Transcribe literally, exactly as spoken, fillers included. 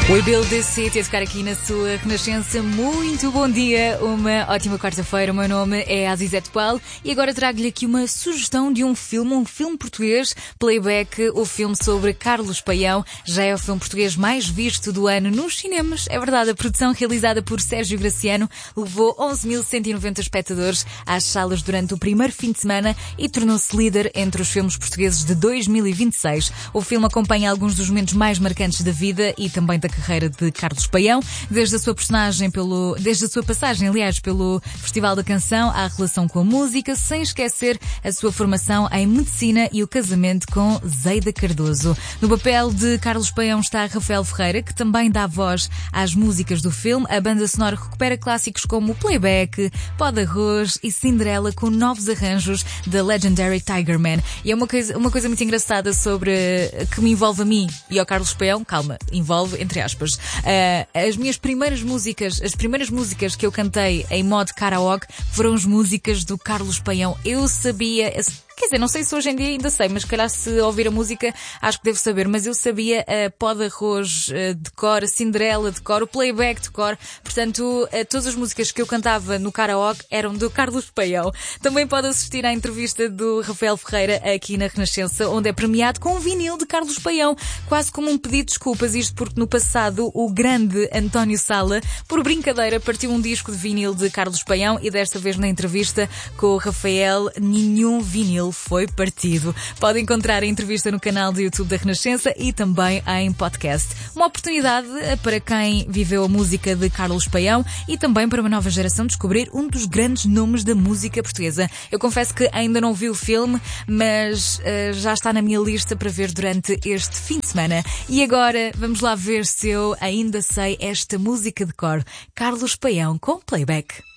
We Build This City a tocar aqui na sua Renascença. Muito bom dia, uma ótima quarta-feira. O meu nome é Azizete Paulo e agora trago-lhe aqui uma sugestão de um filme, um filme português, Playback, o filme sobre Carlos Paião. Já é o filme português mais visto do ano nos cinemas. É verdade, a produção realizada por Sérgio Graciano levou onze mil cento e noventa espectadores às salas durante o primeiro fim de semana e tornou-se líder entre os filmes portugueses de dois mil e vinte e seis. O filme acompanha alguns dos momentos mais marcantes da vida e também da carreira de Carlos Paião, desde a sua personagem pelo, desde a sua passagem, aliás, pelo Festival da Canção, à relação com a música, sem esquecer a sua formação em medicina e o casamento com Zeida Cardoso. No papel de Carlos Paião está Rafael Ferreira, que também dá voz às músicas do filme. A banda sonora recupera clássicos como Playback, Pó de Arroz e Cinderela com novos arranjos da Legendary Tigerman. E é uma coisa, uma coisa muito engraçada sobre que me envolve a mim e ao Carlos Paião, calma, envolve entre aspas. Uh, as minhas primeiras músicas, as primeiras músicas que eu cantei em modo karaoke foram as músicas do Carlos Paião. Eu sabia, quer dizer, não sei se hoje em dia ainda sei, mas se calhar se ouvir a música acho que devo saber, mas eu sabia a uh, Pó de Arroz uh, de cor, a Cinderela de cor, o Playback de cor, portanto uh, todas as músicas que eu cantava no karaoke eram do Carlos Paião. Também pode assistir à entrevista do Rafael Ferreira aqui na Renascença, onde é premiado com um vinil de Carlos Paião, quase como um pedido de desculpas, isto porque no passado o grande António Sala, por brincadeira, partiu um disco de vinil de Carlos Paião e desta vez na entrevista com o Rafael nenhum vinil foi partido. Pode encontrar a entrevista no canal do YouTube da Renascença e também em podcast. Uma oportunidade para quem viveu a música de Carlos Paião e também para uma nova geração descobrir um dos grandes nomes da música portuguesa. Eu confesso que ainda não vi o filme, mas uh, já está na minha lista para ver durante este fim de semana. E agora vamos lá ver se eu ainda sei esta música de cor. Carlos Paião com Playback.